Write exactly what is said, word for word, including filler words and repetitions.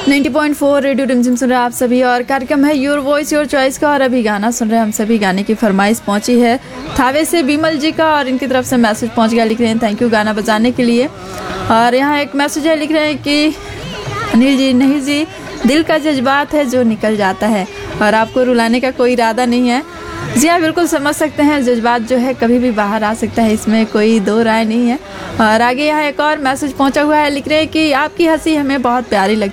नब्बे पॉइंट चार रेडियो रिमझिम सुन रहे हैं आप सभी और कार्यक्रम है योर वॉइस योर चॉइस का। और अभी गाना सुन रहे हैं हम सभी। गाने की फरमाइश पहुंची है थावे से बीमल जी का और इनकी तरफ से मैसेज पहुंच गया। लिख रहे हैं थैंक यू गाना बजाने के लिए। और यहाँ एक मैसेज है, लिख रहे हैं कि अनिल जी नहीं जी, दिल का जज्बात है जो निकल जाता है और आपको रुलाने का कोई इरादा नहीं है। जी हाँ, बिल्कुल समझ सकते हैं, जज्बात जो है कभी भी बाहर आ सकता है, इसमें कोई दो राय नहीं है। और आगे यहाँ एक और मैसेज पहुंचा हुआ है, लिख रहे हैं कि आपकी हंसी हमें बहुत प्यारी लगती है।